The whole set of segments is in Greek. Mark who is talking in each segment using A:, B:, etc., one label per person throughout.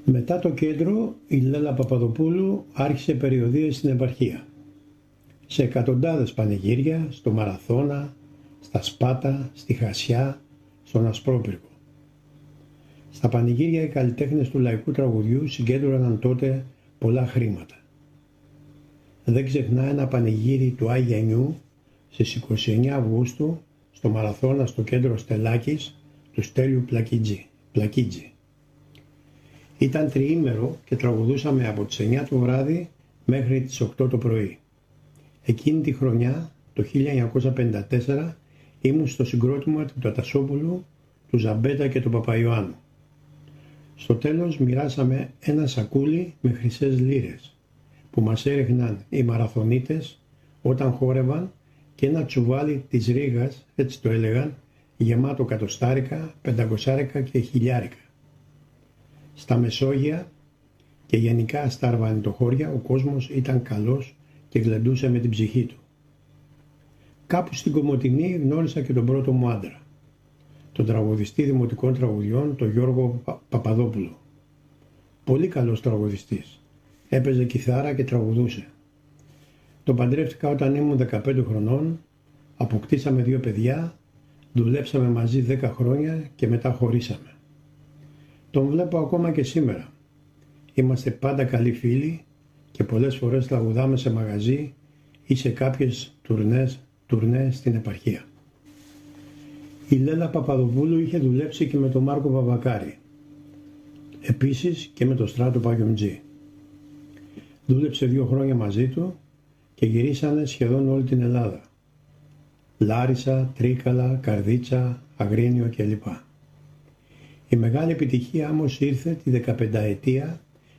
A: Μετά το κέντρο, η Λέλα Παπαδοπούλου άρχισε περιοδίες στην επαρχία. Σε εκατοντάδες πανηγύρια, στο Μαραθώνα, στα Σπάτα, στη Χασιά, στον Ασπρόπυργο. Στα πανηγύρια οι καλλιτέχνες του λαϊκού τραγουδιού συγκέντρωναν τότε πολλά χρήματα. Δεν ξεχνά ένα πανηγύρι του Άγιανιού στις 29 Αυγούστου στο Μαραθώνα στο κέντρο Στελάκης του Στέλιου Πλακίτζη. Ήταν τριήμερο και τραγουδούσαμε από τις 9 το βράδυ μέχρι τις 8 το πρωί. Εκείνη τη χρονιά, το 1954, ήμουν στο συγκρότημα του Τατασόπουλου, του Ζαμπέτα και του Παπαϊωάννου. Στο τέλος μοιράσαμε ένα σακούλι με χρυσές λίρες που μας έριχναν οι μαραθωνίτες όταν χόρευαν και ένα τσουβάλι της Ρήγας, έτσι το έλεγαν, γεμάτο κατοστάρικα, πεντακοσάρικα και χιλιάρικα. Στα Μεσόγεια και γενικά στα αρβανιτοχώρια ο κόσμος ήταν καλός και γλεντούσε με την ψυχή του. Κάπου στην Κομοτηνή γνώρισα και τον πρώτο μου άντρα, τον τραγουδιστή δημοτικών τραγουδιών, τον Γιώργο Παπαδόπουλο. Πολύ καλός τραγουδιστής, έπαιζε κιθάρα και τραγουδούσε. Τον παντρεύτηκα όταν ήμουν 15 χρονών, αποκτήσαμε 2 παιδιά, δουλέψαμε μαζί 10 χρόνια και μετά χωρίσαμε. Τον βλέπω ακόμα και σήμερα. Είμαστε πάντα καλοί φίλοι και πολλές φορές τραγουδάμε σε μαγαζί ή σε κάποιες τουρνές στην επαρχία. Η Λέλα Παπαδοπούλου είχε δουλέψει και με τον Μάρκο Βαβακάρη. Επίσης και με τον Στράτο Παγιομτζή. Δούλεψε 2 χρόνια μαζί του και γυρίσανε σχεδόν όλη την Ελλάδα. Λάρισα, Τρίκαλα, Καρδίτσα, Αγρίνιο κλπ. Η μεγάλη επιτυχία όμως ήρθε τη 15ετία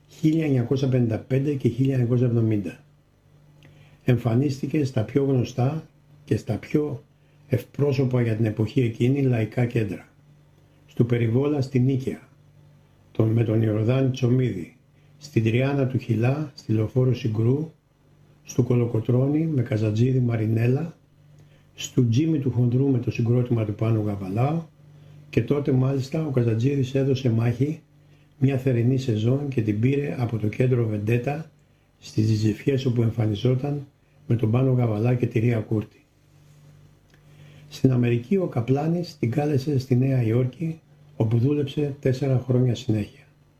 A: 1955 και 1970. Εμφανίστηκε στα πιο γνωστά και στα πιο ευπρόσωπα για την εποχή εκείνη λαϊκά κέντρα. Στου Περιβόλα στη Νίκαια, με τον Ιορδάνη Τσομίδη, στην Τριάνα του Χιλά, στη Λεωφόρο Συγκρού, στο Κολοκοτρώνη με Καζατζίδη Μαρινέλα, στου Τζίμι του Χονδρού με το συγκρότημα του Πάνου Γαβαλάου και τότε μάλιστα ο Καζατζίδης έδωσε μάχη μια θερινή σεζόν και την πήρε από το κέντρο Βεντέτα στις ζυζιφιές όπου εμφανιζόταν με τον Πάνο Γαβαλά και τη Ρία Κούρτη. Στην Αμερική ο Καπλάνης την κάλεσε στη Νέα Υόρκη όπου δούλεψε 4 χρόνια συνέχεια.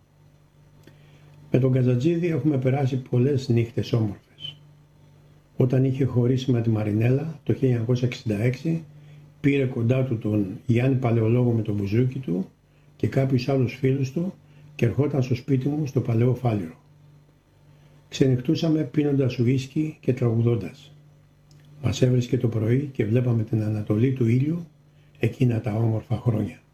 A: Με τον Καζατζίδη έχουμε περάσει πολλές νύχτες όμορφες. Όταν είχε χωρίσει με τη Μαρινέλα το 1966 πήρε κοντά του τον Γιάννη Παλαιολόγο με τον μπουζούκι του και κάποιους άλλους φίλους του και ερχόταν στο σπίτι μου στο Παλαιό Φάληρο. Ξενυχτούσαμε πίνοντας ουίσκι και τραγουδώντας. Μας έβρισκε το πρωί και βλέπαμε την ανατολή του ήλιου εκείνα τα όμορφα χρόνια.